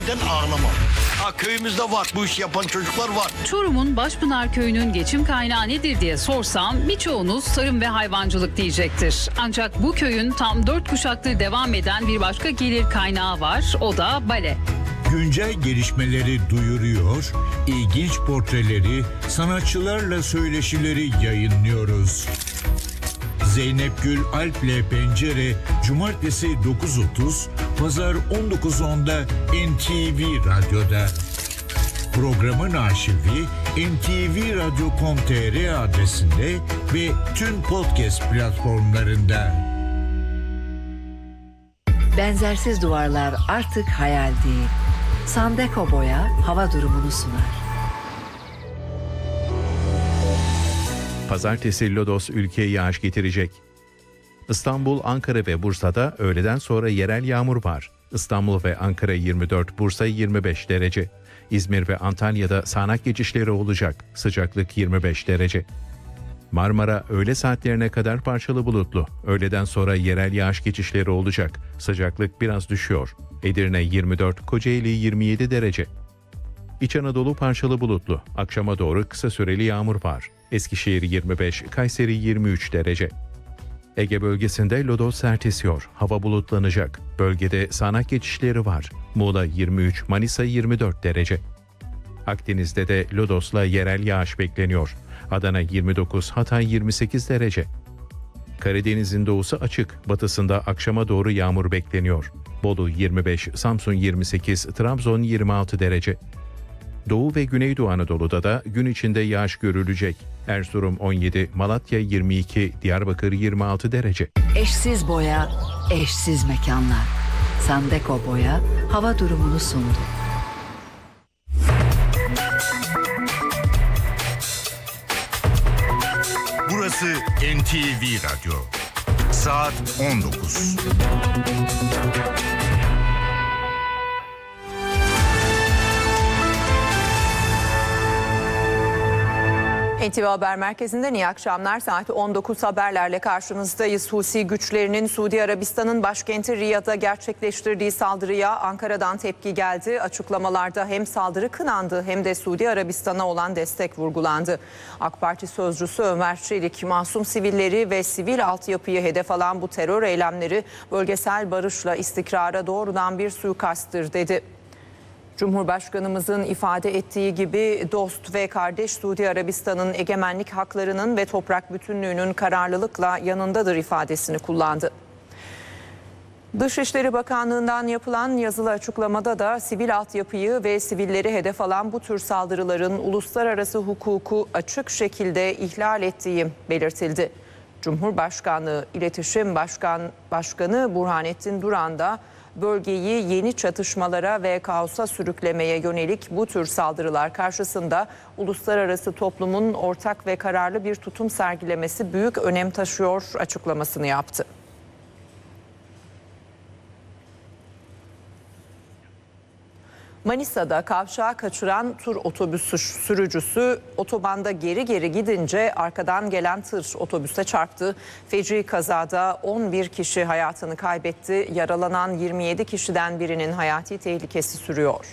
Ağlamam. Köyümüzde var. Bu işi yapan çocuklar var. Çorum'un Başpınar Köyü'nün geçim kaynağı nedir diye sorsam birçoğunuz tarım ve hayvancılık diyecektir. Ancak bu köyün tam 4 kuşaktır devam eden bir başka gelir kaynağı var. O da bale. Güncel gelişmeleri duyuruyor, ilginç portreleri, sanatçılarla söyleşileri yayınlıyoruz. Zeynep Gül Alp'le Pencere, Cumartesi 9.30, Pazar 19.10'da NTV Radyo'da. Programın arşivi ntvradyo.com.tr adresinde ve tüm podcast platformlarında. Benzersiz duvarlar artık hayal değil. Sandeko Boya hava durumunu sunar. Pazartesi lodos ülkeye yağış getirecek. İstanbul, Ankara ve Bursa'da öğleden sonra yerel yağmur var. İstanbul ve Ankara 24, Bursa 25 derece. İzmir ve Antalya'da sağanak geçişleri olacak. Sıcaklık 25 derece. Marmara öğle saatlerine kadar parçalı bulutlu. Öğleden sonra yerel yağış geçişleri olacak. Sıcaklık biraz düşüyor. Edirne 24, Kocaeli 27 derece. İç Anadolu parçalı bulutlu. Akşama doğru kısa süreli yağmur var. Eskişehir 25, Kayseri 23 derece. Ege bölgesinde lodos sert esiyor. Hava bulutlanacak. Bölgede sağanak geçişleri var. Muğla 23, Manisa 24 derece. Akdeniz'de de lodosla yerel yağış bekleniyor. Adana 29, Hatay 28 derece. Karadeniz'in doğusu açık. Batısında akşama doğru yağmur bekleniyor. Bolu 25, Samsun 28, Trabzon 26 derece. Doğu ve Güneydoğu Anadolu'da da gün içinde yağış görülecek. Erzurum 17, Malatya 22, Diyarbakır 26 derece. Eşsiz boya, eşsiz mekanlar. Sandeko Boya hava durumunu sundu. Burası NTV Radyo. Saat 19. NTV Haber Merkezi'nden iyi akşamlar. Saat 19 haberlerle karşınızdayız. Husi güçlerinin Suudi Arabistan'ın başkenti Riyad'a gerçekleştirdiği saldırıya Ankara'dan tepki geldi. Açıklamalarda hem saldırı kınandı hem de Suudi Arabistan'a olan destek vurgulandı. AK Parti sözcüsü Ömer Çelik, masum sivilleri ve sivil altyapıyı hedef alan bu terör eylemleri bölgesel barışla istikrara doğrudan bir suikasttır dedi. Cumhurbaşkanımızın ifade ettiği gibi dost ve kardeş Suudi Arabistan'ın egemenlik haklarının ve toprak bütünlüğünün kararlılıkla yanındadır ifadesini kullandı. Dışişleri Bakanlığı'ndan yapılan yazılı açıklamada da sivil altyapıyı ve sivilleri hedef alan bu tür saldırıların uluslararası hukuku açık şekilde ihlal ettiği belirtildi. Cumhurbaşkanlığı İletişim Başkanı Burhanettin Duran da bölgeyi yeni çatışmalara ve kaosa sürüklemeye yönelik bu tür saldırılar karşısında uluslararası toplumun ortak ve kararlı bir tutum sergilemesi büyük önem taşıyor açıklamasını yaptı. Manisa'da kavşağı kaçıran tur otobüsü sürücüsü otobanda geri gidince arkadan gelen tır otobüse çarptı. Feci kazada 11 kişi hayatını kaybetti. Yaralanan 27 kişiden birinin hayati tehlikesi sürüyor.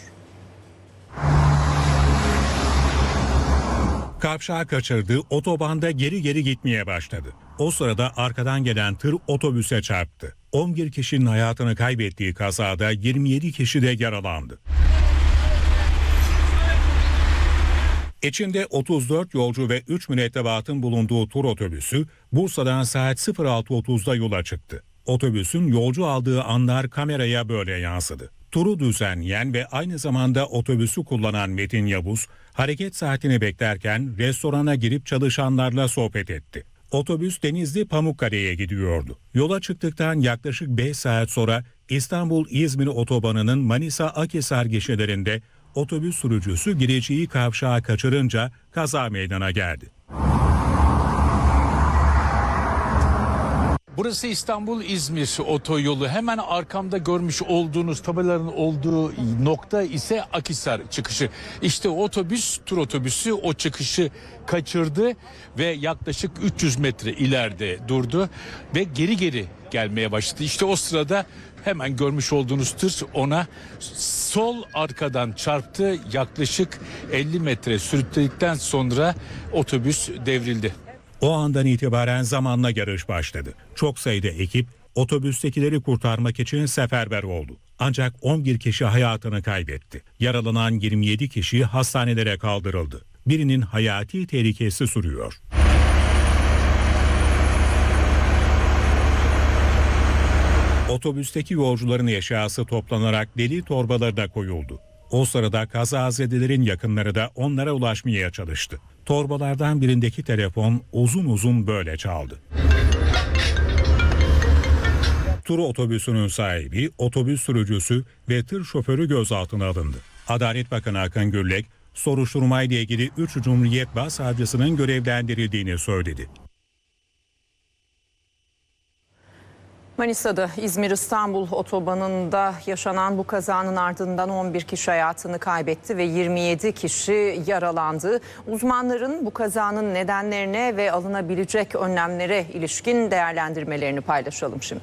Kavşağı kaçırdı, otobanda geri gitmeye başladı. O sırada arkadan gelen tır otobüse çarptı. 11 kişinin hayatını kaybettiği kazada 27 kişi de yaralandı. İçinde 34 yolcu ve 3 mürettebatın bulunduğu tur otobüsü Bursa'dan saat 06.30'da yola çıktı. Otobüsün yolcu aldığı anlar kameraya böyle yansıdı. Turu düzenleyen ve aynı zamanda otobüsü kullanan Metin Yavuz, hareket saatini beklerken restorana girip çalışanlarla sohbet etti. Otobüs Denizli Pamukkale'ye gidiyordu. Yola çıktıktan yaklaşık 5 saat sonra İstanbul-İzmir otobanının Manisa-Akhisar gişelerinde otobüs sürücüsü gireceği kavşağı kaçırınca kaza meydana geldi. Burası İstanbul-İzmir otoyolu. Hemen arkamda görmüş olduğunuz tabelaların olduğu nokta ise Akhisar çıkışı. İşte otobüs, tur otobüsü o çıkışı kaçırdı ve yaklaşık 300 metre ileride durdu ve geri gelmeye başladı. İşte o sırada hemen görmüş olduğunuz tır ona sol arkadan çarptı. Yaklaşık 50 metre sürükledikten sonra otobüs devrildi. O andan itibaren zamanla yarış başladı. Çok sayıda ekip otobüstekileri kurtarmak için seferber oldu. Ancak 11 kişi hayatını kaybetti. Yaralanan 27 kişi hastanelere kaldırıldı. Birinin hayati tehlikesi sürüyor. Otobüsteki yolcuların eşyası toplanarak deli torbalarına koyuldu. O sırada kazazedelerin yakınları da onlara ulaşmaya çalıştı. Torbalardan birindeki telefon uzun uzun böyle çaldı. Tur otobüsünün sahibi, otobüs sürücüsü ve tır şoförü gözaltına alındı. Adalet Bakanı Akın Gürlek, soruşturmayla ilgili 3 Cumhuriyet Başsavcısının görevlendirildiğini söyledi. Manisa'da İzmir-İstanbul otobanında yaşanan bu kazanın ardından 11 kişi hayatını kaybetti ve 27 kişi yaralandı. Uzmanların bu kazanın nedenlerine ve alınabilecek önlemlere ilişkin değerlendirmelerini paylaşalım şimdi.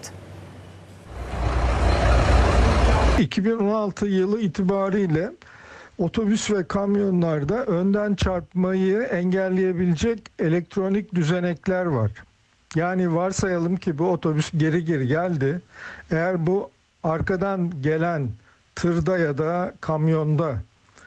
2016 yılı itibariyle otobüs ve kamyonlarda önden çarpmayı engelleyebilecek elektronik düzenekler var. Yani varsayalım ki bu otobüs geri geldi. Eğer bu arkadan gelen tırda ya da kamyonda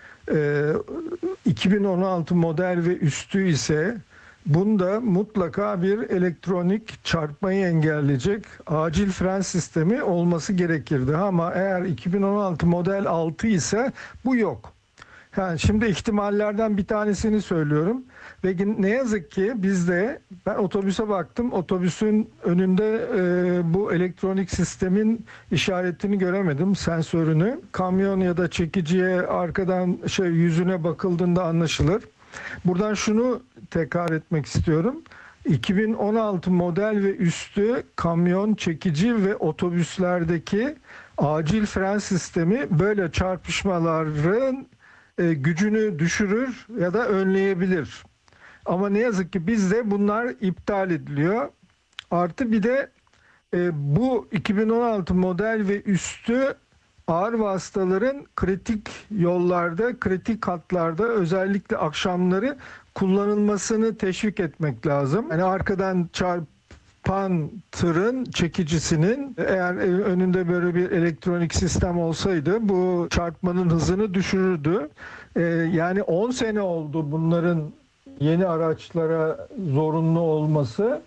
2016 model ve üstü ise bunda mutlaka bir elektronik çarpmayı engelleyecek acil fren sistemi olması gerekirdi. Ama eğer 2016 model 6 ise bu yok. Yani şimdi ihtimallerden bir tanesini söylüyorum ve ne yazık ki bizde, ben otobüse baktım, otobüsün önünde bu elektronik sistemin işaretini göremedim, sensörünü. Kamyon ya da çekiciye arkadan yüzüne bakıldığında anlaşılır. Buradan şunu tekrar etmek istiyorum. 2016 model ve üstü kamyon, çekici ve otobüslerdeki acil fren sistemi böyle çarpışmaların gücünü düşürür ya da önleyebilir. Ama ne yazık ki bizde bunlar iptal ediliyor. Artı bir de bu 2016 model ve üstü ağır vasıtaların kritik yollarda, kritik hatlarda özellikle akşamları kullanılmasını teşvik etmek lazım. Yani arkadan çarpan tırın çekicisinin eğer önünde böyle bir elektronik sistem olsaydı bu çarpmanın hızını düşürürdü. Yani 10 sene oldu bunların yeni araçlara zorunlu olması.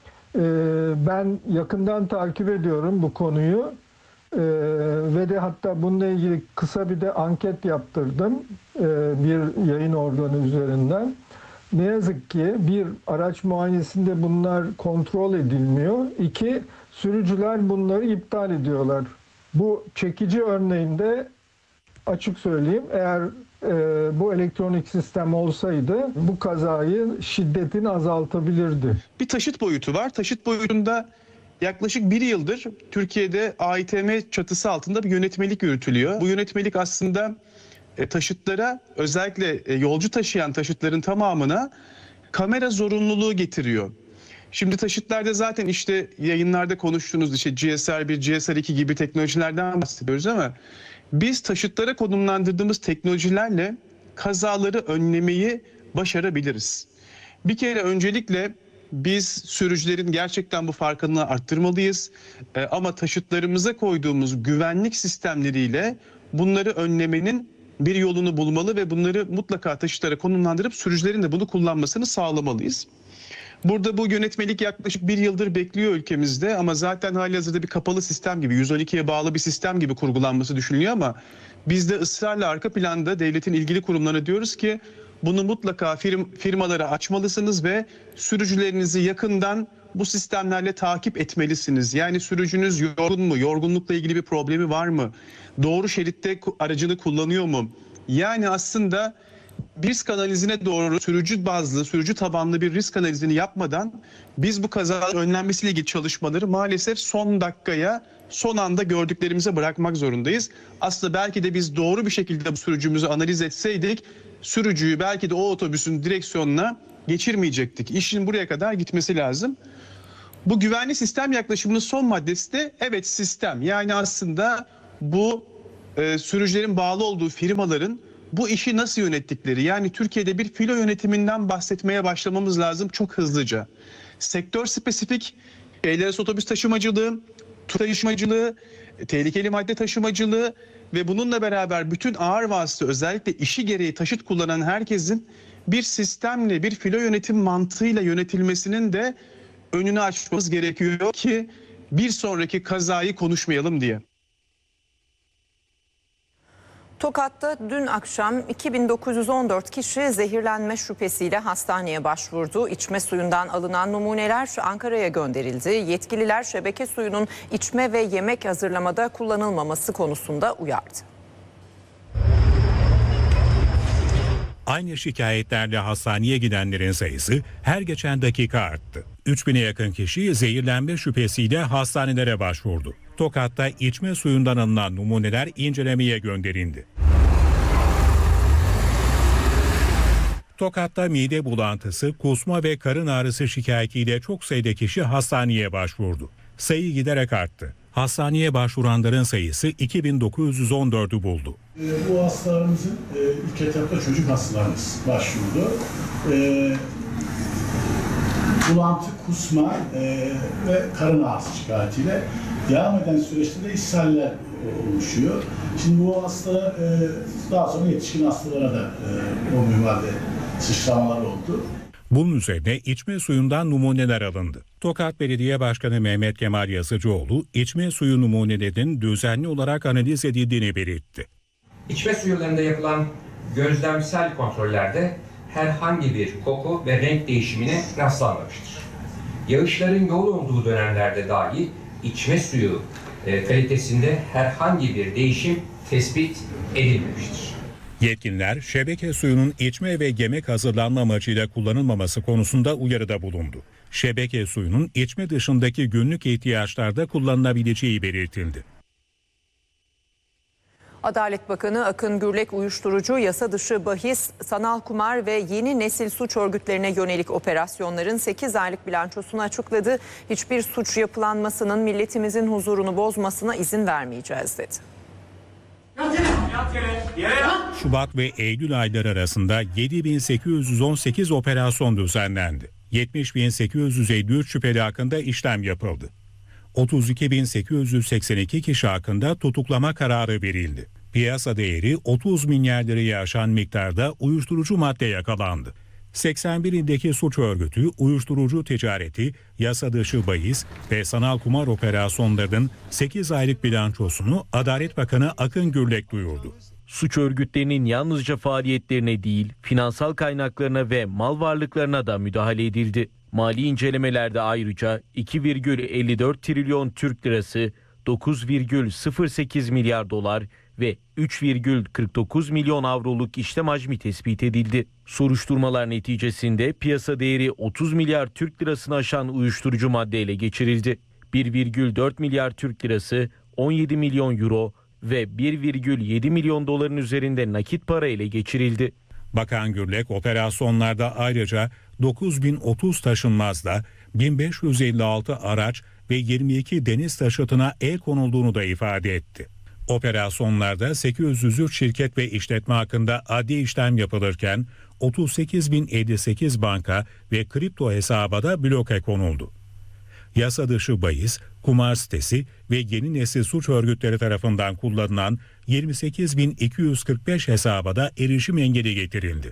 Ben yakından takip ediyorum bu konuyu. Ve de hatta bununla ilgili kısa bir de anket yaptırdım bir yayın organı üzerinden. Ne yazık ki bir, araç muayenesinde bunlar kontrol edilmiyor. 2, sürücüler bunları iptal ediyorlar. Bu çekici örneğinde açık söyleyeyim, eğer bu elektronik sistem olsaydı bu kazayı şiddetini azaltabilirdi. Bir taşıt boyutu var. Taşıt boyutunda yaklaşık 1 yıldır Türkiye'de AİTM çatısı altında bir yönetmelik yürütülüyor. Bu yönetmelik aslında taşıtlara, özellikle yolcu taşıyan taşıtların tamamına kamera zorunluluğu getiriyor. Şimdi taşıtlarda zaten işte yayınlarda konuştuğunuz GSR1, GSR2 gibi teknolojilerden bahsediyoruz ama biz taşıtlara konumlandırdığımız teknolojilerle kazaları önlemeyi başarabiliriz. Bir kere öncelikle biz sürücülerin gerçekten bu farkındalığı arttırmalıyız. Ama taşıtlarımıza koyduğumuz güvenlik sistemleriyle bunları önlemenin bir yolunu bulmalı ve bunları mutlaka taşıtlara konumlandırıp sürücülerin de bunu kullanmasını sağlamalıyız. Burada bu yönetmelik yaklaşık 1 yıldır bekliyor ülkemizde ama zaten halihazırda bir kapalı sistem gibi, 112'ye bağlı bir sistem gibi kurgulanması düşünülüyor ama biz de ısrarla arka planda devletin ilgili kurumlarına diyoruz ki bunu mutlaka firmalara açmalısınız ve sürücülerinizi yakından bu sistemlerle takip etmelisiniz. Yani sürücünüz yorgun mu? Yorgunlukla ilgili bir problemi var mı? Doğru şeritte aracını kullanıyor mu? Yani aslında bir risk analizine doğru sürücü tabanlı bir risk analizini yapmadan biz bu kazaların önlenmesiyle ilgili çalışmaları maalesef son dakikaya, son anda gördüklerimize bırakmak zorundayız. Aslında belki de biz doğru bir şekilde bu sürücümüzü analiz etseydik sürücüyü belki de o otobüsün direksiyonuna geçirmeyecektik. İşin buraya kadar gitmesi lazım. Bu güvenli sistem yaklaşımının son maddesi de evet sistem. Yani aslında bu sürücülerin bağlı olduğu firmaların bu işi nasıl yönettikleri, yani Türkiye'de bir filo yönetiminden bahsetmeye başlamamız lazım çok hızlıca. Sektör spesifik, şehirler arası otobüs taşımacılığı, tur taşımacılığı, tehlikeli madde taşımacılığı ve bununla beraber bütün ağır vasıta, özellikle işi gereği taşıt kullanan herkesin bir sistemle, bir filo yönetim mantığıyla yönetilmesinin de önünü açmamız gerekiyor ki bir sonraki kazayı konuşmayalım diye. Tokat'ta dün akşam 2914 kişi zehirlenme şüphesiyle hastaneye başvurdu. İçme suyundan alınan numuneler Ankara'ya gönderildi. Yetkililer şebeke suyunun içme ve yemek hazırlamada kullanılmaması konusunda uyardı. Aynı şikayetlerle hastaneye gidenlerin sayısı her geçen dakika arttı. 3000'e yakın kişi zehirlenme şüphesiyle hastanelere başvurdu. Tokat'ta içme suyundan alınan numuneler incelemeye gönderildi. Tokat'ta mide bulantısı, kusma ve karın ağrısı şikayetiyle çok sayıda kişi hastaneye başvurdu. Sayı giderek arttı. Hastaneye başvuranların sayısı 2914'ü buldu. Bu hastalarımızın ilk etapta çocuk hastalarımız başvurdu. Bulantı, kusma ve karın ağrısı şikayetiyle devam eden süreçte de ishaller oluşuyor. Şimdi bu hastalar daha sonra yetişkin hastalara da o minvalde sıçramalar oldu. Bunun üzerine içme suyundan numuneler alındı. Tokat Belediye Başkanı Mehmet Kemal Yazıcıoğlu, içme suyu numunelerinin düzenli olarak analiz edildiğini belirtti. İçme suyularında yapılan gözlemsel kontrollerde herhangi bir koku ve renk değişimine rastlanmamıştır. Yağışların yoğun olduğu dönemlerde dahi içme suyu kalitesinde herhangi bir değişim tespit edilmemiştir. Yetkililer şebeke suyunun içme ve yemek hazırlanma amacıyla kullanılmaması konusunda uyarıda bulundu. Şebeke suyunun içme dışındaki günlük ihtiyaçlarda kullanılabileceği belirtildi. Adalet Bakanı Akın Gürlek uyuşturucu, yasa dışı bahis, sanal kumar ve yeni nesil suç örgütlerine yönelik operasyonların 8 aylık bilançosunu açıkladı. Hiçbir suç yapılanmasının milletimizin huzurunu bozmasına izin vermeyeceğiz dedi. Şubat ve Eylül ayları arasında 7.818 operasyon düzenlendi. 70.853 şüpheli hakkında işlem yapıldı. 32.882 kişi hakkında tutuklama kararı verildi. Piyasa değeri 30 milyar lirayı aşan miktarda uyuşturucu madde yakalandı. 81 ildeki suç örgütü uyuşturucu ticareti, yasa dışı bahis ve sanal kumar operasyonlarının 8 aylık bilançosunu Adalet Bakanı Akın Gürlek duyurdu. Suç örgütlerinin yalnızca faaliyetlerine değil, finansal kaynaklarına ve mal varlıklarına da müdahale edildi. Mali incelemelerde ayrıca 2,54 trilyon Türk lirası, 9,08 milyar dolar ve 3,49 milyon avroluk işlem hacmi tespit edildi. Soruşturmalar neticesinde piyasa değeri 30 milyar Türk lirasını aşan uyuşturucu madde ele geçirildi. 1,4 milyar Türk lirası, 17 milyon euro ve 1,7 milyon doların üzerinde nakit para ele geçirildi. Bakan Gürlek operasyonlarda ayrıca 9.030 taşınmazda, 1.556 araç ve 22 deniz taşıtına el konulduğunu da ifade etti. Operasyonlarda 803 şirket ve işletme hakkında adli işlem yapılırken 38.058 banka ve kripto hesaba da bloke konuldu. Yasa dışı bahis, kumar sitesi ve yeni nesil suç örgütleri tarafından kullanılan 28.245 hesaba da erişim engeli getirildi.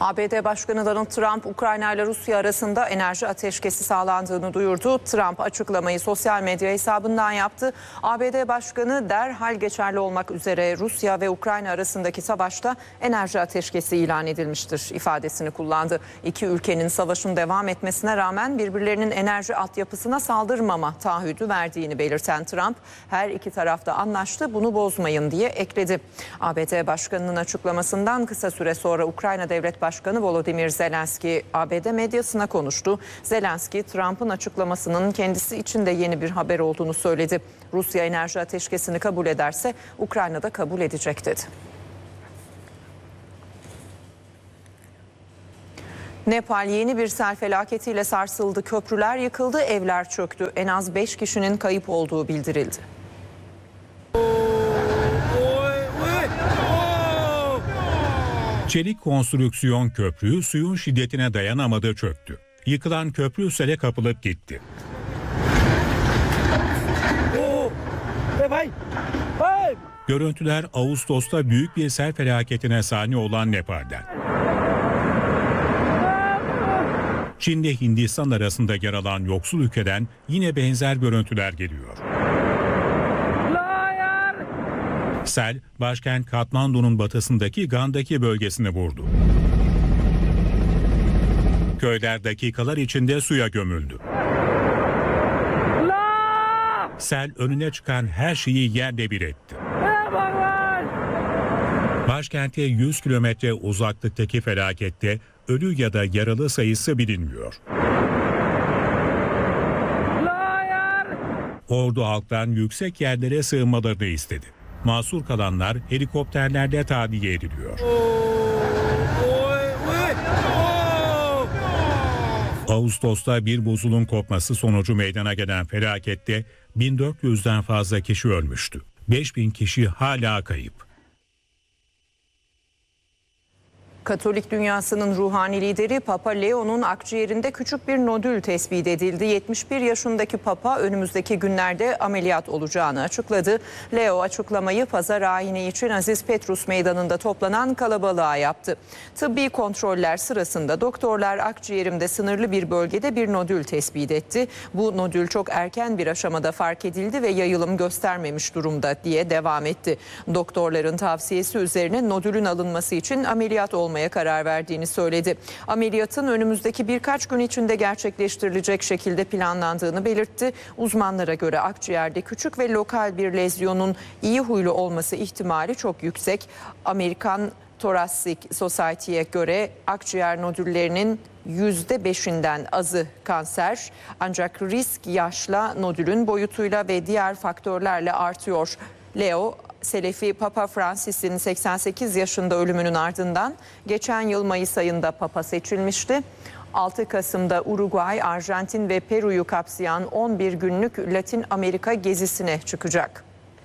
ABD Başkanı Donald Trump, Ukrayna ile Rusya arasında enerji ateşkesi sağlandığını duyurdu. Trump açıklamayı sosyal medya hesabından yaptı. ABD Başkanı derhal geçerli olmak üzere Rusya ve Ukrayna arasındaki savaşta enerji ateşkesi ilan edilmiştir ifadesini kullandı. İki ülkenin savaşın devam etmesine rağmen birbirlerinin enerji altyapısına saldırmama taahhüdü verdiğini belirten Trump, her iki tarafta anlaştı, bunu bozmayın diye ekledi. ABD Başkanı'nın açıklamasından kısa süre sonra Ukrayna Devlet Başkanı Volodymyr Zelenski ABD medyasına konuştu. Zelenski, Trump'ın açıklamasının kendisi için de yeni bir haber olduğunu söyledi. Rusya enerji ateşkesini kabul ederse Ukrayna da kabul edecek dedi. Nepal yeni bir sel felaketiyle sarsıldı. Köprüler yıkıldı, evler çöktü. En az 5 kişinin kayıp olduğu bildirildi. Çelik konstrüksiyon köprü suyun şiddetine dayanamadı, çöktü. Yıkılan köprü sele kapılıp gitti. Görüntüler Ağustos'ta büyük bir sel felaketine sahne olan Nepal'den. Çin'le Hindistan arasında yer alan yoksul ülkeden yine benzer görüntüler geliyor. Sel, başkent Katmandu'nun batısındaki Gandaki bölgesine vurdu. Köyler dakikalar içinde suya gömüldü. Sel önüne çıkan her şeyi yerle bir etti. Başkente 100 kilometre uzaklıktaki felakette ölü ya da yaralı sayısı bilinmiyor. Ordu halktan yüksek yerlere sığınmalarını istedi. Mahsur kalanlar helikopterlerle tahliye ediliyor. Ağustos'ta bir buzulun kopması sonucu meydana gelen felakette 1400'den fazla kişi ölmüştü. 5000 kişi hala kayıp. Katolik dünyasının ruhani lideri Papa Leo'nun akciğerinde küçük bir nodül tespit edildi. 71 yaşındaki Papa önümüzdeki günlerde ameliyat olacağını açıkladı. Leo açıklamayı pazar ayini için Aziz Petrus Meydanı'nda toplanan kalabalığa yaptı. Tıbbi kontroller sırasında doktorlar akciğerimde sınırlı bir bölgede bir nodül tespit etti. Bu nodül çok erken bir aşamada fark edildi ve yayılım göstermemiş durumda diye devam etti. Doktorların tavsiyesi üzerine nodülün alınması için ameliyat olmaya karar verdiğini söyledi. Ameliyatın önümüzdeki birkaç gün içinde gerçekleştirilecek şekilde planlandığını belirtti. Uzmanlara göre akciğerde küçük ve lokal bir lezyonun iyi huylu olması ihtimali çok yüksek. Amerikan Thoracic Society'ye göre akciğer nodüllerinin %5'inden azı kanser, ancak risk yaşla, nodülün boyutuyla ve diğer faktörlerle artıyor. Leo, Selefi Papa Francis'in 88 yaşında ölümünün ardından geçen yıl Mayıs ayında Papa seçilmişti. 6 Kasım'da Uruguay, Arjantin ve Peru'yu kapsayan 11 günlük Latin Amerika gezisine çıkacak.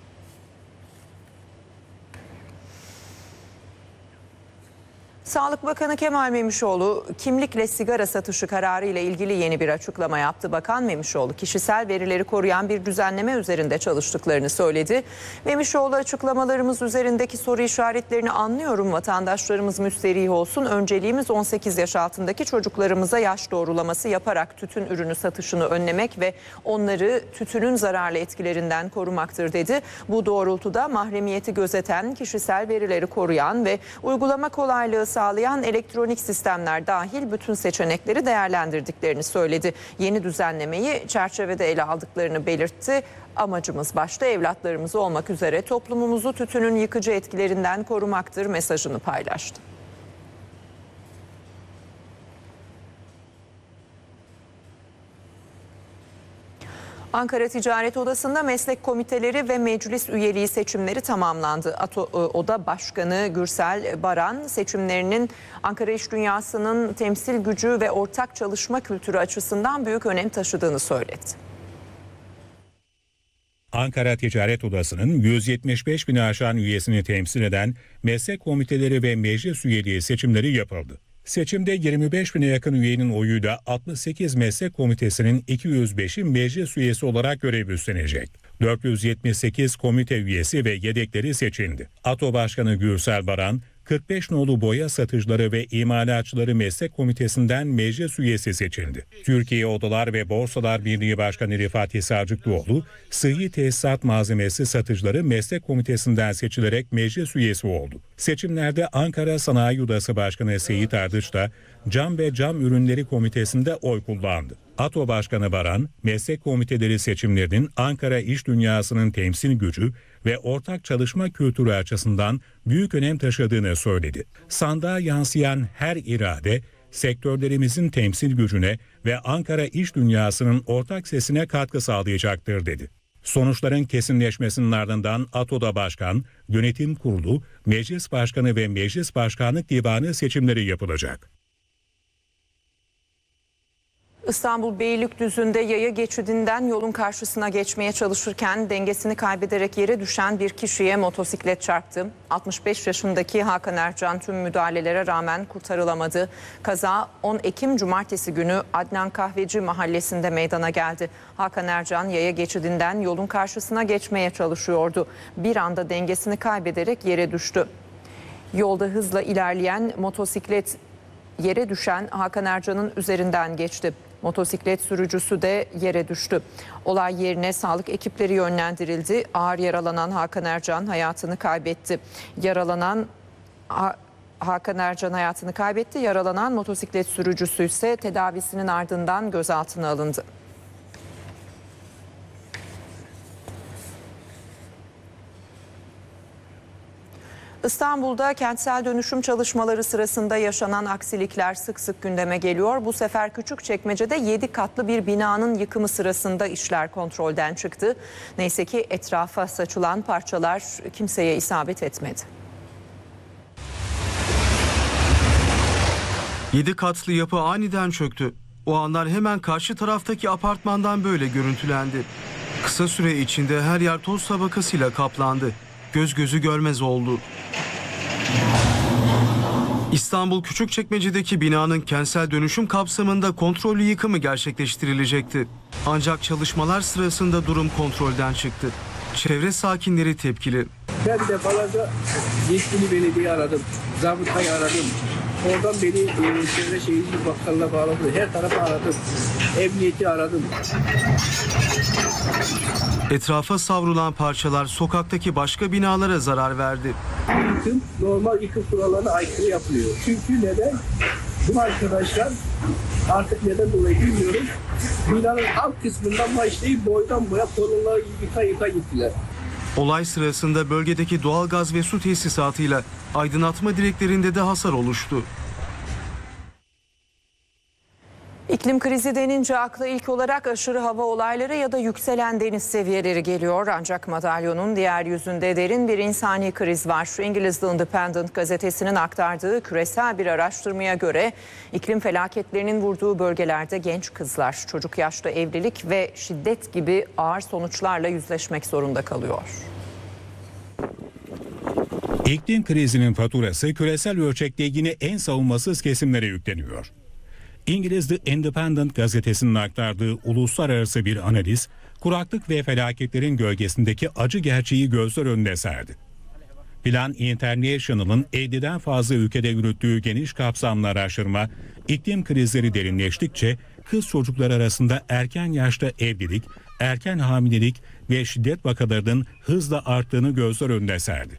Sağlık Bakanı Kemal Memişoğlu kimlikle sigara satışı kararı ile ilgili yeni bir açıklama yaptı. Bakan Memişoğlu kişisel verileri koruyan bir düzenleme üzerinde çalıştıklarını söyledi. Memişoğlu açıklamalarımız üzerindeki soru işaretlerini anlıyorum. Vatandaşlarımız müsterih olsun. Önceliğimiz 18 yaş altındaki çocuklarımıza yaş doğrulaması yaparak tütün ürünü satışını önlemek ve onları tütünün zararlı etkilerinden korumaktır dedi. Bu doğrultuda mahremiyeti gözeten, kişisel verileri koruyan ve uygulama kolaylığı sağlayan elektronik sistemler dahil bütün seçenekleri değerlendirdiklerini söyledi. Yeni düzenlemeyi çerçevede ele aldıklarını belirtti. Amacımız başta evlatlarımız olmak üzere toplumumuzu tütünün yıkıcı etkilerinden korumaktır mesajını paylaştı. Ankara Ticaret Odası'nda meslek komiteleri ve meclis üyeliği seçimleri tamamlandı. Oda Başkanı Gürsel Baran seçimlerinin Ankara iş dünyasının temsil gücü ve ortak çalışma kültürü açısından büyük önem taşıdığını söyledi. Ankara Ticaret Odası'nın 175 bini aşan üyesini temsil eden meslek komiteleri ve meclis üyeliği seçimleri yapıldı. Seçimde 25 bine yakın üyenin oyuyla 68 meslek komitesinin 205'i meclis üyesi olarak görev üstlenecek. 478 komite üyesi ve yedekleri seçildi. ATO Başkanı Gürsel Baran, 45 nolu Boya Satıcıları ve İmalatçıları Meslek Komitesi'nden meclis üyesi seçildi. Türkiye Odalar ve Borsalar Birliği Başkanı Rifat Hisarcıklıoğlu, Sıhhi Tesisat Malzemesi Satıcıları Meslek Komitesi'nden seçilerek meclis üyesi oldu. Seçimlerde Ankara Sanayi Odası Başkanı Seyit Ardıç da Cam ve Cam Ürünleri Komitesi'nde oy kullandı. ATO Başkanı Baran, meslek komiteleri seçimlerinin Ankara iş dünyasının temsil gücü ve ortak çalışma kültürü açısından büyük önem taşıdığını söyledi. Sandığa yansıyan her irade, sektörlerimizin temsil gücüne ve Ankara iş dünyasının ortak sesine katkı sağlayacaktır dedi. Sonuçların kesinleşmesinin ardından ATO'da başkan, yönetim kurulu, meclis başkanı ve meclis başkanlık divanı seçimleri yapılacak. İstanbul Beylikdüzü'nde yaya geçidinden yolun karşısına geçmeye çalışırken dengesini kaybederek yere düşen bir kişiye motosiklet çarptı. 65 yaşındaki Hakan Ercan tüm müdahalelere rağmen kurtarılamadı. Kaza 10 Ekim Cumartesi günü Adnan Kahveci mahallesinde meydana geldi. Hakan Ercan yaya geçidinden yolun karşısına geçmeye çalışıyordu. Bir anda dengesini kaybederek yere düştü. Yolda hızla ilerleyen motosiklet yere düşen Hakan Ercan'ın üzerinden geçti. Motosiklet sürücüsü de yere düştü. Olay yerine sağlık ekipleri yönlendirildi. Ağır yaralanan Hakan Ercan hayatını kaybetti. Hakan Ercan hayatını kaybetti. Yaralanan motosiklet sürücüsü ise tedavisinin ardından gözaltına alındı. İstanbul'da kentsel dönüşüm çalışmaları sırasında yaşanan aksilikler sık sık gündeme geliyor. Bu sefer Küçükçekmece'de 7 katlı bir binanın yıkımı sırasında işler kontrolden çıktı. Neyse ki etrafa saçılan parçalar kimseye isabet etmedi. 7 katlı yapı aniden çöktü. O anlar hemen karşı taraftaki apartmandan böyle görüntülendi. Kısa süre içinde her yer toz tabakasıyla kaplandı. Göz gözü görmez oldu. İstanbul Küçükçekmece'deki binanın kentsel dönüşüm kapsamında kontrollü yıkımı gerçekleştirilecekti. Ancak çalışmalar sırasında durum kontrolden çıktı. Çevre sakinleri tepkili. Ben defalarca yetkili belediye aradım, zabıtayı aradım. Oradan beni çevre şehircilik bakkalına bağladı. Her tarafa aradım. Emniyeti aradım. Etrafa savrulan parçalar sokaktaki başka binalara zarar verdi. Yıkım normal yıkım kurallarına aykırı yapılıyor. Çünkü neden? Bu arkadaşlar artık neden dolayı bilmiyorum. Binanın alt kısmından başlayıp boydan boya kolonları yıka gittiler. Olay sırasında bölgedeki doğalgaz ve su tesisatıyla aydınlatma direklerinde de hasar oluştu. İklim krizi denince akla ilk olarak aşırı hava olayları ya da yükselen deniz seviyeleri geliyor. Ancak madalyonun diğer yüzünde derin bir insani kriz var. İngiliz The Independent gazetesinin aktardığı küresel bir araştırmaya göre iklim felaketlerinin vurduğu bölgelerde genç kızlar, çocuk yaşta evlilik ve şiddet gibi ağır sonuçlarla yüzleşmek zorunda kalıyor. İklim krizinin faturası küresel ölçekte yine en savunmasız kesimlere yükleniyor. İngiliz The Independent gazetesinin aktardığı uluslararası bir analiz, kuraklık ve felaketlerin gölgesindeki acı gerçeği gözler önüne serdi. Plan International'ın 50'den fazla ülkede yürüttüğü geniş kapsamlı araştırma, iklim krizleri derinleştikçe kız çocuklar arasında erken yaşta evlilik, erken hamilelik ve şiddet vakalarının hızla arttığını gözler önüne serdi.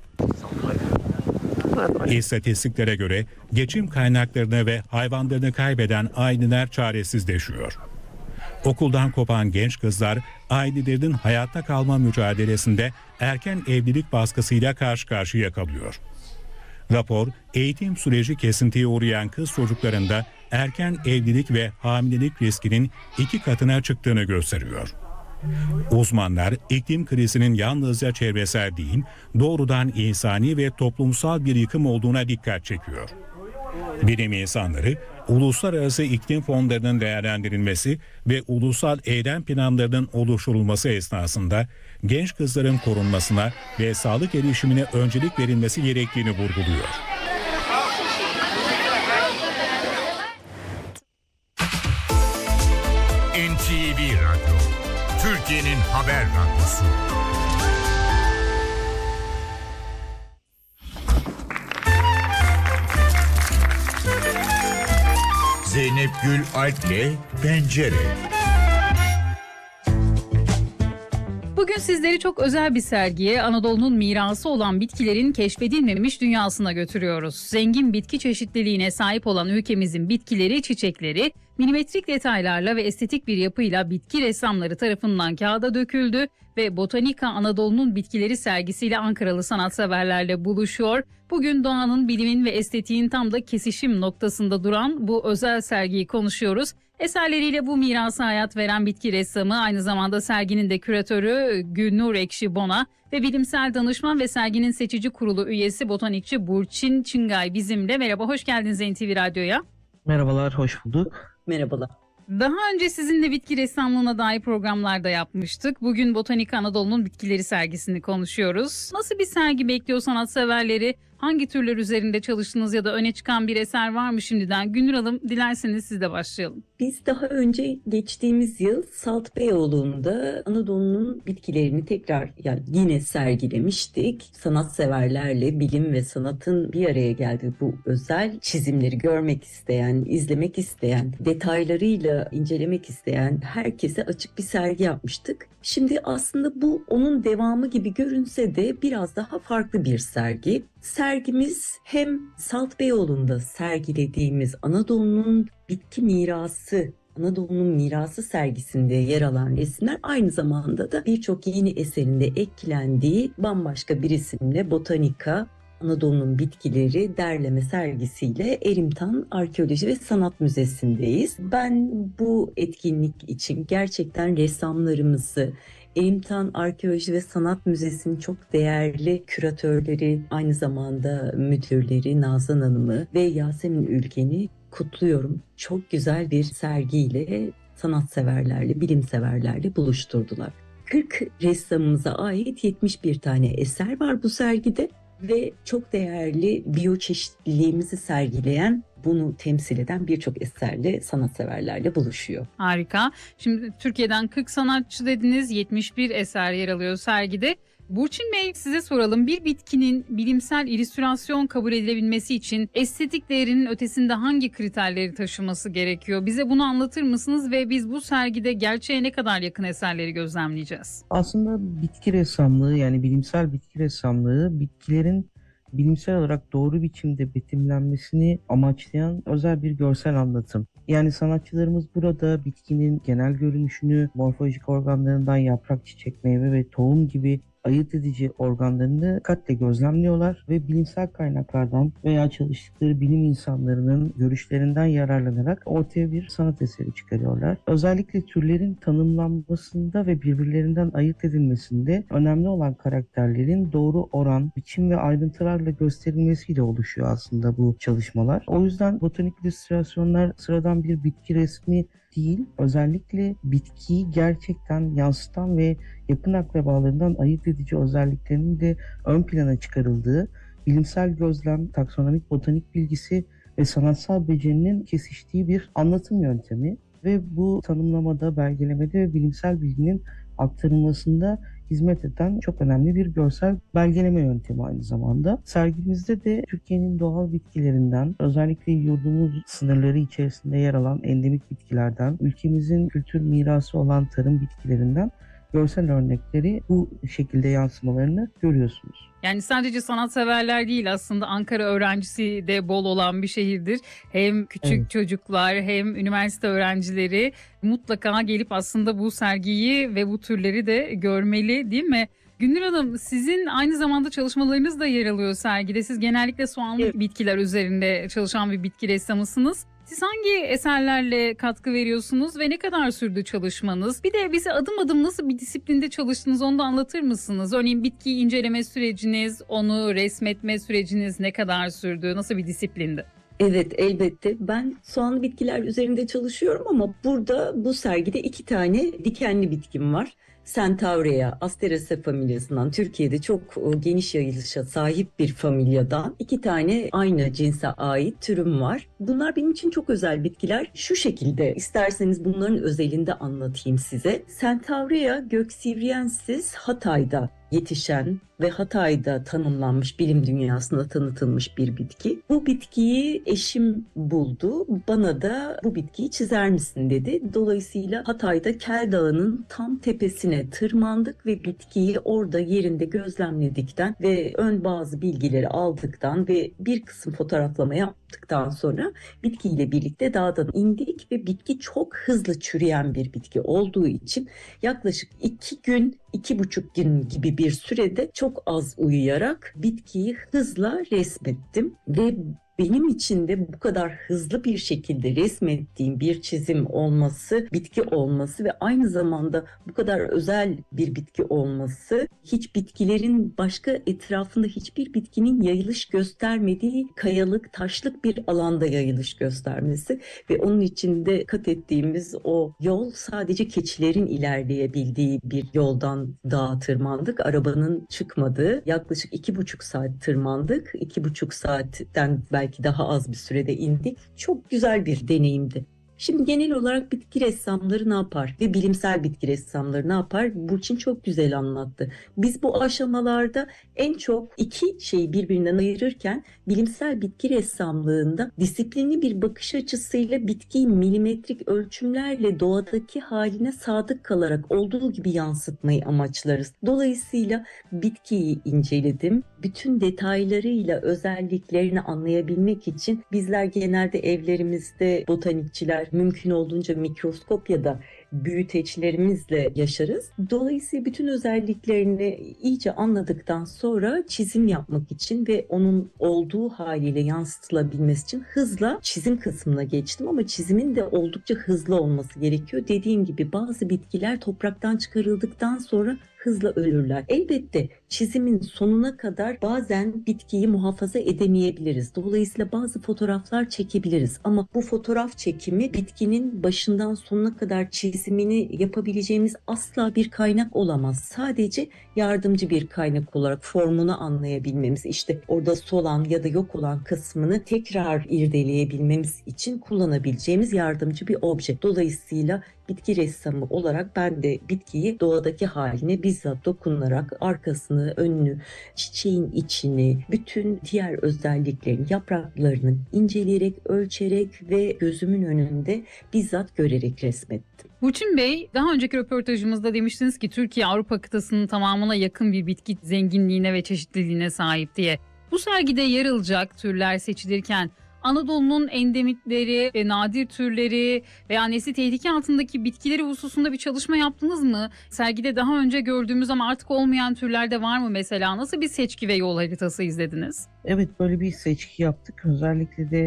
İstatistiklere göre geçim kaynaklarını ve hayvanlarını kaybeden aileler çaresizleşiyor. Okuldan kopan genç kızlar ailelerinin hayatta kalma mücadelesinde erken evlilik baskısıyla karşı karşıya kalıyor. Rapor, eğitim süreci kesintiye uğrayan kız çocuklarında erken evlilik ve hamilelik riskinin 2 katına çıktığını gösteriyor. Uzmanlar iklim krizinin yalnızca çevresel değil, doğrudan insani ve toplumsal bir yıkım olduğuna dikkat çekiyor. Bilim insanları, uluslararası iklim fonlarının değerlendirilmesi ve ulusal eylem planlarının oluşturulması esnasında genç kızların korunmasına ve sağlık erişimine öncelik verilmesi gerektiğini vurguluyor. NTV Radyo, Türkiye'nin haber radyosu. Zeynep Gül Alp'le Pencere. Bugün sizleri çok özel bir sergiye, Anadolu'nun mirası olan bitkilerin keşfedilmemiş dünyasına götürüyoruz. Zengin bitki çeşitliliğine sahip olan ülkemizin bitkileri, çiçekleri milimetrik detaylarla ve estetik bir yapıyla bitki ressamları tarafından kağıda döküldü ve Botanika Anadolu'nun bitkileri sergisiyle Ankaralı sanatseverlerle buluşuyor. Bugün doğanın, bilimin ve estetiğin tam da kesişim noktasında duran bu özel sergiyi konuşuyoruz. Eserleriyle bu mirasa hayat veren bitki ressamı, aynı zamanda serginin de küratörü Gülnur Ekşi-Bona ve bilimsel danışman ve serginin seçici kurulu üyesi botanikçi Burçin Çıngay bizimle. Merhaba, hoş geldiniz NTV Radyo'ya. Merhabalar, hoş bulduk. Merhabalar. Daha önce sizinle bitki ressamlığına dair programlarda yapmıştık. Bugün Botanika Anadolu'nun bitkileri sergisini konuşuyoruz. Nasıl bir sergi bekliyor sanatseverleri? Hangi türler üzerinde çalıştınız ya da öne çıkan bir eser var mı şimdiden? Gülnur Hanım, dilerseniz siz de başlayalım. Biz daha önce geçtiğimiz yıl Salt Beyoğlu'nda Anadolu'nun bitkilerini tekrar yine sergilemiştik. Sanatseverlerle bilim ve sanatın bir araya geldiği bu özel çizimleri görmek isteyen, izlemek isteyen, detaylarıyla incelemek isteyen herkese açık bir sergi yapmıştık. Şimdi aslında bu onun devamı gibi görünse de biraz daha farklı bir sergi. Sergimiz hem Salt Beyoğlu'nda sergilediğimiz Anadolu'nun bitki mirası, Anadolu'nun mirası sergisinde yer alan resimler, aynı zamanda da birçok yeni eserinde eklendiği bambaşka bir isimle Botanika Anadolu'nun bitkileri derleme sergisiyle Erimtan Arkeoloji ve Sanat Müzesi'ndeyiz. Ben bu etkinlik için gerçekten ressamlarımızı, Erimtan Arkeoloji ve Sanat Müzesi'nin çok değerli küratörleri, aynı zamanda müdürleri Nazan Hanım'ı ve Yasemin Ülgen'i kutluyorum. Çok güzel bir sergiyle sanatseverlerle, bilimseverlerle buluşturdular. 40 ressamımıza ait 71 tane eser var bu sergide ve çok değerli biyoçeşitliliğimizi sergileyen, bunu temsil eden birçok eserle sanatseverlerle buluşuyor. Harika. Şimdi Türkiye'den 40 sanatçı dediniz, 71 eser yer alıyor sergide. Burçin Bey, size soralım. Bir bitkinin bilimsel illüstrasyon kabul edilebilmesi için estetik değerinin ötesinde hangi kriterleri taşıması gerekiyor? Bize bunu anlatır mısınız ve biz bu sergide gerçeğe ne kadar yakın eserleri gözlemleyeceğiz? Aslında bitki ressamlığı, yani bilimsel bitki ressamlığı, bitkilerin bilimsel olarak doğru biçimde betimlenmesini amaçlayan özel bir görsel anlatım. Yani sanatçılarımız burada bitkinin genel görünüşünü, morfolojik organlarından yaprak, çiçek, meyve ve tohum gibi ayırt edici organlarını dikkatle gözlemliyorlar ve bilimsel kaynaklardan veya çalıştıkları bilim insanlarının görüşlerinden yararlanarak ortaya bir sanat eseri çıkarıyorlar. Özellikle türlerin tanımlanmasında ve birbirlerinden ayırt edilmesinde önemli olan karakterlerin doğru oran, biçim ve ayrıntılarla gösterilmesiyle oluşuyor aslında bu çalışmalar. O yüzden botanik illüstrasyonlar sıradan bir bitki resmi değil, özellikle bitkiyi gerçekten yansıtan ve yakın akrabalarından ayırt edici özelliklerinin de ön plana çıkarıldığı, bilimsel gözlem, taksonomik botanik bilgisi ve sanatsal becerinin kesiştiği bir anlatım yöntemi ve bu tanımlamada, belgelemede ve bilimsel bilginin aktarılmasında hizmet eden çok önemli bir görsel belgeleme yöntemi aynı zamanda. Sergimizde de Türkiye'nin doğal bitkilerinden, özellikle yurdumuz sınırları içerisinde yer alan endemik bitkilerden, ülkemizin kültür mirası olan tarım bitkilerinden görsel örnekleri, bu şekilde yansımalarını görüyorsunuz. Yani sadece sanatseverler değil, aslında Ankara öğrencisi de bol olan bir şehirdir. Hem küçük çocuklar hem üniversite öğrencileri mutlaka gelip aslında bu sergiyi ve bu türleri de görmeli, değil mi? Gülnur Hanım, sizin aynı zamanda çalışmalarınız da yer alıyor sergide. Siz genellikle soğanlı bitkiler üzerinde çalışan bir bitki ressamısınız. Siz hangi eserlerle katkı veriyorsunuz ve ne kadar sürdü çalışmanız? Bir de bize adım adım nasıl bir disiplinde çalıştınız, onu da anlatır mısınız? Örneğin bitkiyi inceleme süreciniz, onu resmetme süreciniz ne kadar sürdü? Nasıl bir disiplindi? Evet, elbette. Ben soğanlı bitkiler üzerinde çalışıyorum ama burada bu sergide 2 tane dikenli bitkim var. Centaurea, Asteraceae familyasından, Türkiye'de çok geniş yayılışa sahip bir familyadan 2 tane aynı cinse ait türüm var. Bunlar benim için çok özel bitkiler. Şu şekilde, isterseniz bunların özelinde anlatayım size. Centaurea göksivriensis Hatay'da yetişen ve Hatay'da tanımlanmış, bilim dünyasında tanıtılmış bir bitki. Bu bitkiyi eşim buldu. Bana da bu bitkiyi çizer misin dedi. Dolayısıyla Hatay'da Kel Dağı'nın tam tepesine tırmandık ve bitkiyi orada yerinde gözlemledikten ve ön bazı bilgileri aldıktan ve bir kısım fotoğraflama yaptıktan sonra bitkiyle birlikte dağdan indik ve bitki çok hızlı çürüyen bir bitki olduğu için yaklaşık 2 gün, 2,5 gün gibi bir sürede çok az uyuyarak bitkiyi hızla resmettim ve benim için de bu kadar hızlı bir şekilde resmettiğim bir çizim olması, bitki olması ve aynı zamanda bu kadar özel bir bitki olması, hiç bitkilerin başka etrafında hiçbir bitkinin yayılış göstermediği kayalık, taşlık bir alanda yayılış göstermesi ve onun içinde kat ettiğimiz o yol sadece keçilerin ilerleyebildiği bir yoldan dağa tırmandık. Arabanın çıkmadığı yaklaşık 2,5 saat tırmandık. 2,5 saatten belki daha az bir sürede indik. Çok güzel bir deneyimdi. Şimdi genel olarak bitki ressamları ne yapar ve bilimsel bitki ressamları ne yapar? Burçin çok güzel anlattı. Biz bu aşamalarda en çok iki şeyi birbirinden ayırırken bilimsel bitki ressamlığında disiplinli bir bakış açısıyla bitkiyi milimetrik ölçümlerle doğadaki haline sadık kalarak olduğu gibi yansıtmayı amaçlarız. Dolayısıyla bitkiyi inceledim. Bütün detaylarıyla özelliklerini anlayabilmek için bizler genelde evlerimizde botanikçiler mümkün olduğunca mikroskop ya da büyüteçlerimizle yaşarız. Dolayısıyla bütün özelliklerini iyice anladıktan sonra çizim yapmak için ve onun olduğu haliyle yansıtılabilmesi için hızla çizim kısmına geçtim ama çizimin de oldukça hızlı olması gerekiyor. Dediğim gibi bazı bitkiler topraktan çıkarıldıktan sonra hızla ölürler. Elbette çizimin sonuna kadar bazen bitkiyi muhafaza edemeyebiliriz. Dolayısıyla bazı fotoğraflar çekebiliriz ama bu fotoğraf çekimi bitkinin başından sonuna kadar çizimini yapabileceğimiz asla bir kaynak olamaz. Sadece yardımcı bir kaynak olarak formunu anlayabilmemiz, işte orada solan ya da yok olan kısmını tekrar irdeleyebilmemiz için kullanabileceğimiz yardımcı bir obje. Dolayısıyla bitki ressamı olarak ben de bitkiyi doğadaki haline bizzat dokunarak arkasını, önünü, çiçeğin içini, bütün diğer özelliklerini, yapraklarını inceleyerek, ölçerek ve gözümün önünde bizzat görerek resmettim. Burçin Bey, daha önceki röportajımızda demiştiniz ki Türkiye Avrupa kıtasının tamamına yakın bir bitki zenginliğine ve çeşitliliğine sahip diye. Bu sergide yer alacak türler seçilirken Anadolu'nun endemitleri, nadir türleri veya nesli tehlike altındaki bitkileri hususunda bir çalışma yaptınız mı? Sergide daha önce gördüğümüz ama artık olmayan türler de var mı mesela? Nasıl bir seçki ve yol haritası izlediniz? Evet, böyle bir seçki yaptık. Özellikle de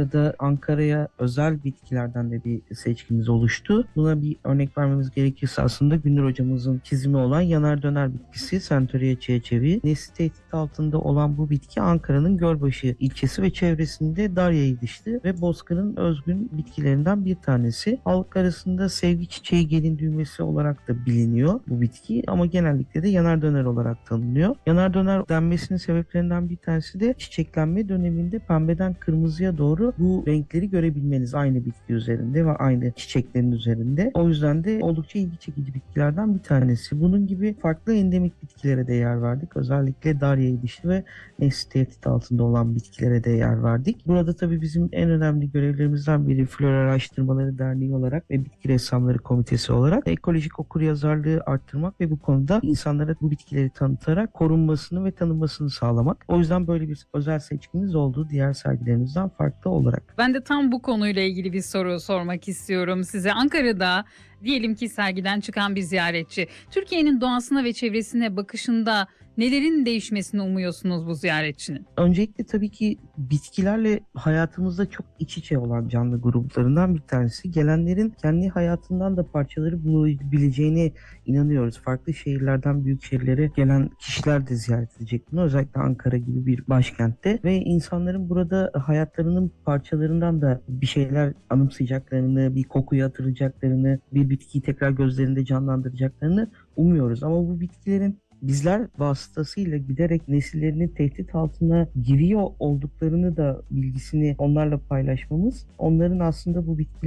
Ankara'ya özel bitkilerden de bir seçkimiz oluştu. Buna bir örnek vermemiz gerekirse aslında Gündür hocamızın çizimi olan yanar döner bitkisi Centaurea çeçevi. Nesli tehdit altında olan bu bitki Ankara'nın Gölbaşı ilçesi ve çevresinde dar yayılışlı ve bozkırın özgün bitkilerinden bir tanesi. Halk arasında sevgi çiçeği, gelin düğmesi olarak da biliniyor bu bitki ama genellikle de yanar döner olarak tanınıyor. Yanar döner denmesinin sebeplerinden bir tanesi de çiçeklenme döneminde pembeden kırmızıya doğru bu renkleri görebilmeniz aynı bitki üzerinde ve aynı çiçeklerin üzerinde. O yüzden de oldukça ilgi çekici bitkilerden bir tanesi. Bunun gibi farklı endemik bitkilere de yer verdik. Özellikle dar yayılışlı ve nesli tehdit altında olan bitkilere de yer verdik. Burada tabii bizim en önemli görevlerimizden biri Flora Araştırmaları Derneği olarak ve Bitki Ressamları Komitesi olarak ekolojik okuryazarlığı arttırmak ve bu konuda insanlara bu bitkileri tanıtarak korunmasını ve tanınmasını sağlamak. O yüzden böyle bir özel seçkimiz oldu diğer sergilerimizden farklı olarak. Ben de tam bu konuyla ilgili bir soru sormak istiyorum size. Ankara'da diyelim ki sergiden çıkan bir ziyaretçi, Türkiye'nin doğasına ve çevresine bakışında nelerin değişmesini umuyorsunuz bu ziyaretçinin? Öncelikle tabii ki bitkilerle hayatımızda çok iç içe olan canlı gruplarından bir tanesi. Gelenlerin kendi hayatından da parçaları bulabileceğine inanıyoruz. Farklı şehirlerden büyük şehirlere gelen kişiler de ziyaret edecek bunu. Özellikle Ankara gibi bir başkentte ve insanların burada hayatlarının parçalarından da bir şeyler anımsayacaklarını, bir kokuyu hatırlayacaklarını, bir bitkiyi tekrar gözlerinde canlandıracaklarını umuyoruz. Ama bu bitkilerin bizler vasıtasıyla giderek nesillerinin tehdit altına giriyor olduklarını da bilgisini onlarla paylaşmamız, onların aslında bu bitkileri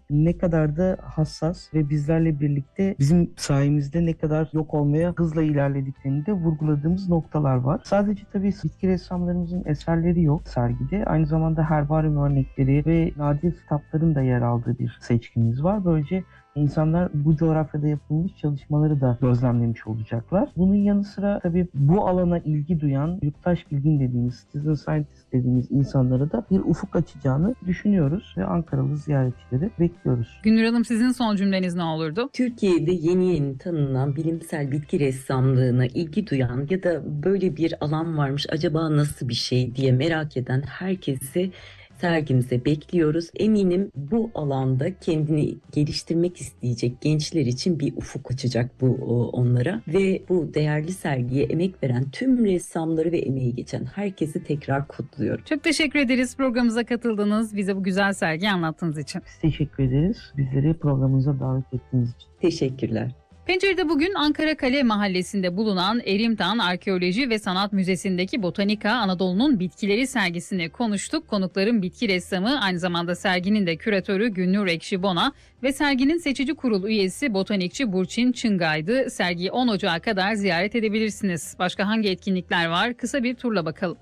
ne kadar da hassas ve bizlerle birlikte bizim sayemizde ne kadar yok olmaya hızla ilerlediklerini de vurguladığımız noktalar var. Sadece tabii bitki ressamlarımızın eserleri yok sergide. Aynı zamanda herbaryum örnekleri ve nadir kitapların da yer aldığı bir seçkimiz var. Böylece İnsanlar bu coğrafyada yapılmış çalışmaları da gözlemlemiş olacaklar. Bunun yanı sıra tabii bu alana ilgi duyan, yurttaş bilgin dediğimiz, citizen scientist dediğimiz insanlara da bir ufuk açacağını düşünüyoruz ve Ankaralı ziyaretçileri bekliyoruz. Gündür Hanım, sizin son cümleniz ne olurdu? Türkiye'de yeni tanınan bilimsel bitki ressamlığına ilgi duyan ya da böyle bir alan varmış, acaba nasıl bir şey diye merak eden herkesi sergimize bekliyoruz. Eminim bu alanda kendini geliştirmek isteyecek gençler için bir ufuk açacak bu onlara ve bu değerli sergiye emek veren tüm ressamları ve emeği geçen herkesi tekrar kutluyorum. Çok teşekkür ederiz programımıza katıldınız. Bize bu güzel sergiyi anlattığınız için. Biz teşekkür ederiz. Bizleri programımıza davet ettiğiniz için. Teşekkürler. Pencere'de bugün Ankara Kale Mahallesi'nde bulunan Erimtan Arkeoloji ve Sanat Müzesi'ndeki Botanika Anadolu'nun Bitkileri sergisini konuştuk. Konukların bitki ressamı, aynı zamanda serginin de küratörü Günnur Ekşibona ve serginin seçici kurul üyesi botanikçi Burçin Çıngay'dı. Sergiyi 10 Ocağı kadar ziyaret edebilirsiniz. Başka hangi etkinlikler var? Kısa bir turla bakalım.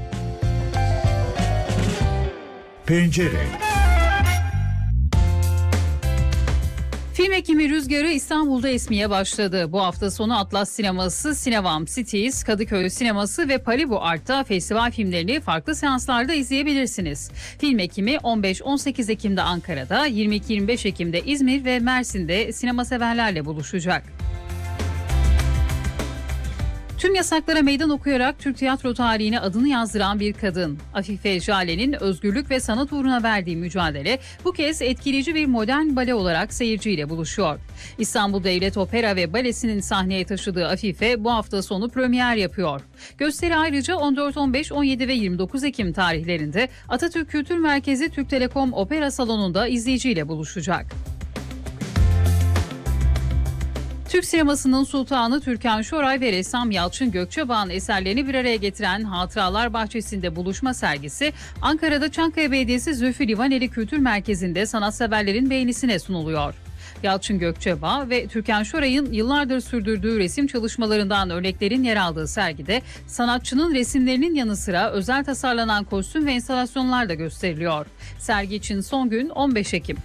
Pencere. Film ekimi rüzgarı İstanbul'da esmeye başladı. Bu hafta sonu Atlas Sineması, Cinevam Cities, Kadıköy Sineması ve Palibu Art'ta festival filmlerini farklı seanslarda izleyebilirsiniz. Film ekimi 15-18 Ekim'de Ankara'da, 22-25 Ekim'de İzmir ve Mersin'de sinema severlerle buluşacak. Tüm yasaklara meydan okuyarak Türk tiyatro tarihine adını yazdıran bir kadın. Afife Jale'nin özgürlük ve sanat uğruna verdiği mücadele bu kez etkileyici bir modern bale olarak seyirciyle buluşuyor. İstanbul Devlet Opera ve Balesi'nin sahneye taşıdığı Afife bu hafta sonu premier yapıyor. Gösteri ayrıca 14, 15, 17 ve 29 Ekim tarihlerinde Atatürk Kültür Merkezi Türk Telekom Opera Salonu'nda izleyiciyle buluşacak. Türk sinemasının sultanı Türkan Şoray ve ressam Yalçın Gökçebağ'ın eserlerini bir araya getiren Hatıralar Bahçesi'nde buluşma sergisi Ankara'da Çankaya Belediyesi Zülfü Livaneli Kültür Merkezi'nde sanatseverlerin beğenisine sunuluyor. Yalçın Gökçebağ ve Türkan Şoray'ın yıllardır sürdürdüğü resim çalışmalarından örneklerin yer aldığı sergide sanatçının resimlerinin yanı sıra özel tasarlanan kostüm ve enstalasyonlar da gösteriliyor. Sergi için son gün 15 Ekim.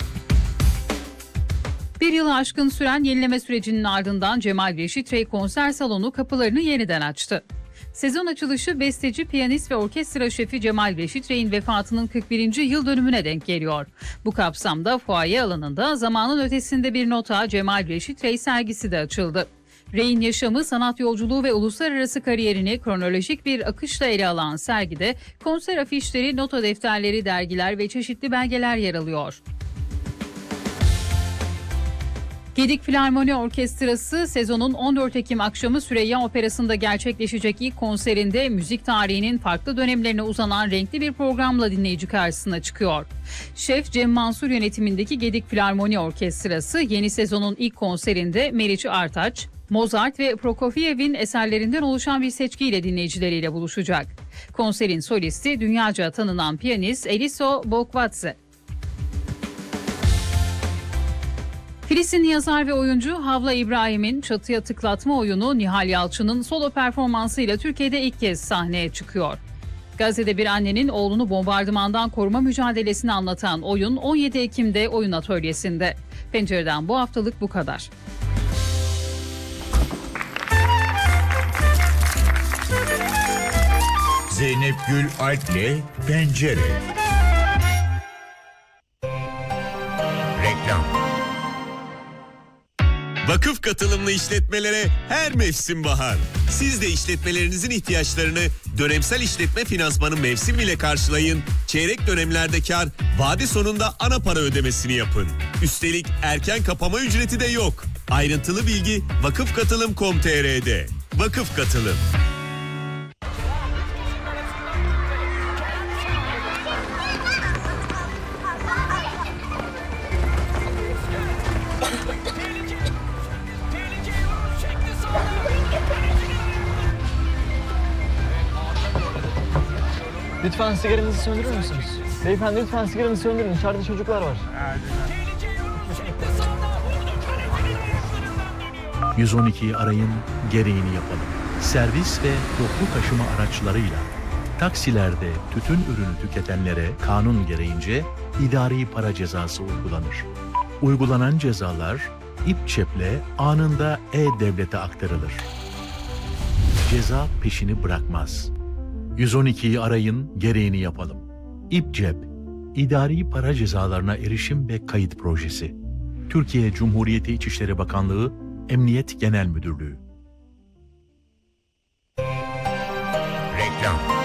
Bir yılı aşkın süren yenileme sürecinin ardından Cemal Reşit Rey konser salonu kapılarını yeniden açtı. Sezon açılışı besteci, piyanist ve orkestra şefi Cemal Reşit Rey'in vefatının 41. yıl dönümüne denk geliyor. Bu kapsamda fuaye alanında zamanın ötesinde bir nota Cemal Reşit Rey sergisi de açıldı. Rey'in yaşamı, sanat yolculuğu ve uluslararası kariyerini kronolojik bir akışla ele alan sergide konser afişleri, nota defterleri, dergiler ve çeşitli belgeler yer alıyor. Gedik Filarmoni Orkestrası sezonun 14 Ekim akşamı Süreyya Operası'nda gerçekleşecek ilk konserinde müzik tarihinin farklı dönemlerine uzanan renkli bir programla dinleyici karşısına çıkıyor. Şef Cem Mansur yönetimindeki Gedik Filarmoni Orkestrası yeni sezonun ilk konserinde Meriç Artaç, Mozart ve Prokofiev'in eserlerinden oluşan bir seçkiyle dinleyicileriyle buluşacak. Konserin solisti dünyaca tanınan piyanist Eliso Bokvatse. Filistinli yazar ve oyuncu Havla İbrahim'in Çatıya Tıklatma oyunu Nihal Yalçın'ın solo performansıyla Türkiye'de ilk kez sahneye çıkıyor. Gazze'de bir annenin oğlunu bombardımandan koruma mücadelesini anlatan oyun 17 Ekim'de oyun atölyesinde. Pencereden bu haftalık bu kadar. Zeynep Gül Alp'le Pencere. Reklam. Vakıf katılımlı işletmelere her mevsim bahar. Siz de işletmelerinizin ihtiyaçlarını dönemsel işletme finansmanı mevsim ile karşılayın. Çeyrek dönemlerde kar, vade sonunda ana para ödemesini yapın. Üstelik erken kapama ücreti de yok. Ayrıntılı bilgi vakıfkatılım.com.tr'de. Vakıf Katılım. Lütfen sigaranızı söndürür müsünüz? Beyefendi lütfen sigaranızı söndürün. İçeride çocuklar var. 112'yi arayın, gereğini yapalım. Servis ve toplu taşıma araçlarıyla taksilerde tütün ürünü tüketenlere kanun gereğince idari para cezası uygulanır. Uygulanan cezalar İPÇEP'le anında E-Devlet'e aktarılır. Ceza peşini bırakmaz. 112'yi arayın, gereğini yapalım. İPÇEP, İdari Para Cezalarına Erişim ve Kayıt Projesi. Türkiye Cumhuriyeti İçişleri Bakanlığı, Emniyet Genel Müdürlüğü. Reklam.